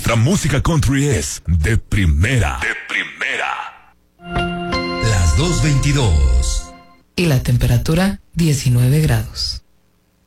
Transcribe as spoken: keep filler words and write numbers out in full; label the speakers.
Speaker 1: nuestra música country es de primera. De primera.
Speaker 2: Las dos veintidós.
Speaker 3: Y la temperatura diecinueve grados.